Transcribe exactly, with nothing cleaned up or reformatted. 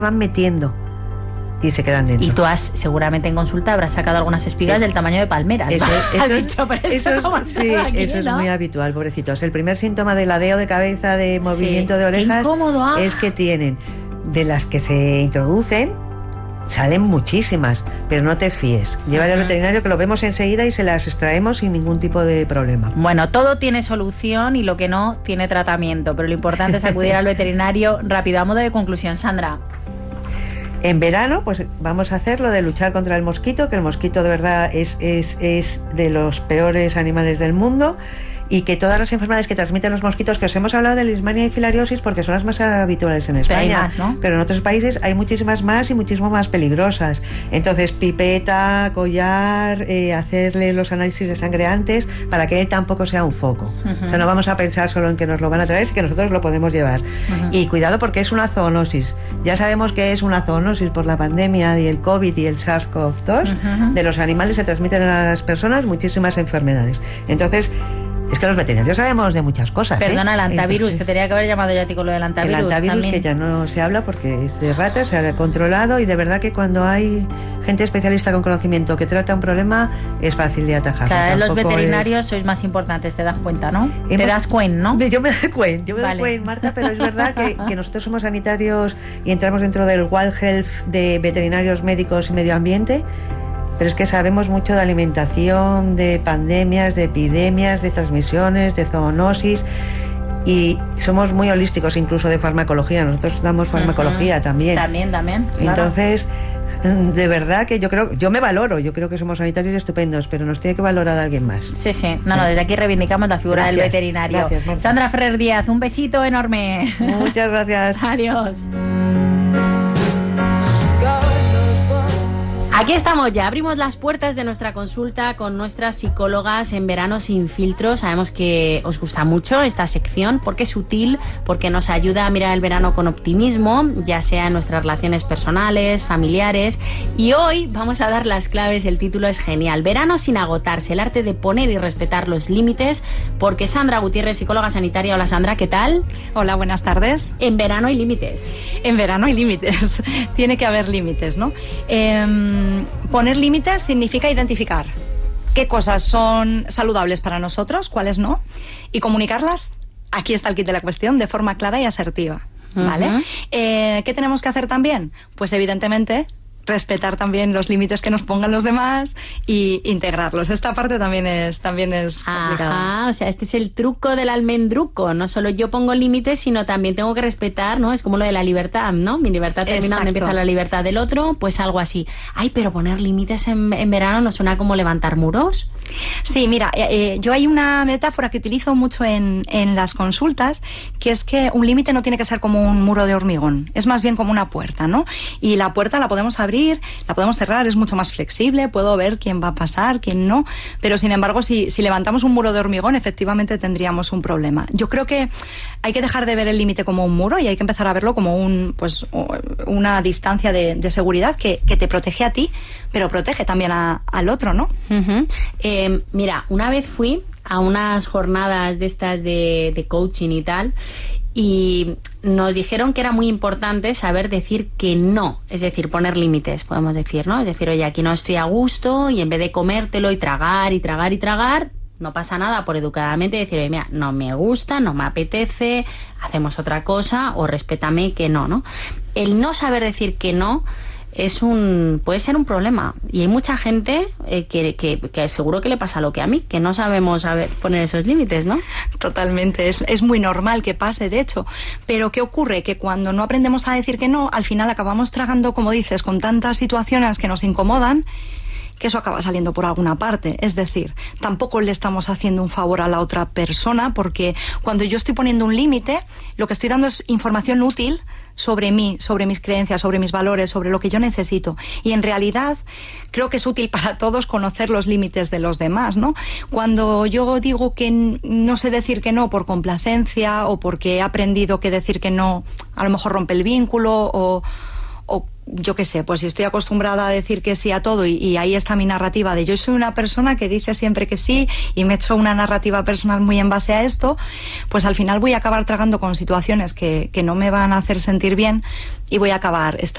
van metiendo y se quedan dentro. Y tú has, seguramente en consulta, habrás sacado algunas espigas es, del tamaño de palmeras. Eso, eso, has dicho, pero esto eso, como sí, aquí, eso ¿no? es muy habitual, pobrecitos. El primer síntoma de ladeo de cabeza, de movimiento sí, de orejas, qué incómodo, ah. es que tienen, de las que se introducen, salen muchísimas, pero no te fíes. Llévale uh-huh. al veterinario, que lo vemos enseguida y se las extraemos sin ningún tipo de problema. Bueno, todo tiene solución y lo que no tiene tratamiento, pero lo importante es acudir al veterinario rápido. A modo de conclusión, Sandra. En verano, pues vamos a hacer lo de luchar contra el mosquito, que el mosquito de verdad es, es, es de los peores animales del mundo, y que todas las enfermedades que transmiten los mosquitos, que os hemos hablado de lismania y filariosis porque son las más habituales en España, pero, hay más, ¿no? pero en otros países hay muchísimas más y muchísimo más peligrosas. Entonces, pipeta, collar, eh, hacerle los análisis de sangre antes para que él tampoco sea un foco. Uh-huh. O sea, no vamos a pensar solo en que nos lo van a traer, sino que nosotros lo podemos llevar. Uh-huh. Y cuidado, porque es una zoonosis. Ya sabemos que es una zoonosis por la pandemia y el COVID y el SARS-CoV dos. Uh-huh. De los animales se transmiten a las personas muchísimas enfermedades. Entonces, es que los veterinarios sabemos de muchas cosas. Perdona, ¿eh? el antivirus, Entonces, te tenía que haber llamado yo a ti con lo del antivirus. El antivirus también. Que ya no se habla porque es de ratas, se ha controlado, y de verdad que cuando hay gente especialista con conocimiento que trata un problema, es fácil de atajar. Cada vez los veterinarios es... sois más importantes, te das cuenta, ¿no? Hemos... Te das cuenta, ¿no? Yo me doy cuenta, yo me vale. doy cuenta, Marta, pero es verdad que, que nosotros somos sanitarios y entramos dentro del World Health de veterinarios, médicos y medio ambiente. Pero es que sabemos mucho de alimentación, de pandemias, de epidemias, de transmisiones, de zoonosis, y somos muy holísticos, incluso de farmacología. Nosotros damos farmacología uh-huh. también. También, también. Claro. Entonces, de verdad que yo creo, yo me valoro, yo creo que somos sanitarios estupendos, pero nos tiene que valorar alguien más. Sí, sí. No, no, desde aquí reivindicamos la figura gracias, del veterinario. Gracias, Sandra Ferrer Díaz, un besito enorme. Muchas gracias. Adiós. Aquí estamos, ya abrimos las puertas de nuestra consulta con nuestras psicólogas en Verano Sin Filtro. Sabemos que os gusta mucho esta sección porque es útil, porque nos ayuda a mirar el verano con optimismo, ya sea en nuestras relaciones personales, familiares. Y hoy vamos a dar las claves, el título es genial. Verano sin agotarse, el arte de poner y respetar los límites, porque Sandra Gutiérrez, psicóloga sanitaria. Hola Sandra, ¿qué tal? Hola, buenas tardes. En verano hay límites. En verano hay límites, tiene que haber límites, ¿no? Eh... Poner límites significa identificar qué cosas son saludables para nosotros, cuáles no, y comunicarlas, aquí está el kit de la cuestión, de forma clara y asertiva, ¿vale? Uh-huh. Eh, ¿qué tenemos que hacer también? Pues evidentemente respetar también los límites que nos pongan los demás y integrarlos. Esta parte también es también es complicada. Ajá, o sea, este es el truco del almendruco. No solo yo pongo límites, sino también tengo que respetar, ¿no? Es como lo de la libertad, ¿no? Mi libertad termina donde empieza la libertad del otro, pues algo así. Ay, pero poner límites en, en verano ¿no suena como levantar muros? Sí, mira, eh, yo hay una metáfora que utilizo mucho en, en las consultas, que es que un límite no tiene que ser como un muro de hormigón, es más bien como una puerta, ¿no? Y la puerta la podemos abrir, la podemos cerrar, es mucho más flexible, puedo ver quién va a pasar, quién no, pero sin embargo, si, si levantamos un muro de hormigón, efectivamente tendríamos un problema. Yo creo que hay que dejar de ver el límite como un muro y hay que empezar a verlo como un, pues, una distancia de, de seguridad que, que te protege a ti, pero protege también a, al otro, ¿no? Uh-huh. Eh, mira, una vez fui a unas jornadas de estas de, de coaching y tal, y nos dijeron que era muy importante saber decir que no, es decir, poner límites, podemos decir, ¿no? Es decir, oye, aquí no estoy a gusto, y en vez de comértelo y tragar y tragar y tragar, no pasa nada por educadamente decir, oye, mira, no me gusta, no me apetece, hacemos otra cosa, o respétame que no, ¿no? El no saber decir que no es un puede ser un problema, y hay mucha gente eh, que, que, que seguro que le pasa lo que a mí, que no sabemos saber poner esos límites, ¿no? Totalmente, es, es muy normal que pase, de hecho, pero ¿qué ocurre? Que cuando no aprendemos a decir que no, al final acabamos tragando, como dices, con tantas situaciones que nos incomodan, que eso acaba saliendo por alguna parte. Es decir, tampoco le estamos haciendo un favor a la otra persona, porque cuando yo estoy poniendo un límite, lo que estoy dando es información útil sobre mí, sobre mis creencias, sobre mis valores, sobre lo que yo necesito. Y en realidad creo que es útil para todos conocer los límites de los demás, ¿no? Cuando yo digo que no sé decir que no por complacencia, o porque he aprendido que decir que no a lo mejor rompe el vínculo, o, o yo qué sé, pues si estoy acostumbrada a decir que sí a todo, y, y ahí está mi narrativa de yo soy una persona que dice siempre que sí, y me he hecho una narrativa personal muy en base a esto, pues al final voy a acabar tragando con situaciones que, que no me van a hacer sentir bien, y voy a acabar estando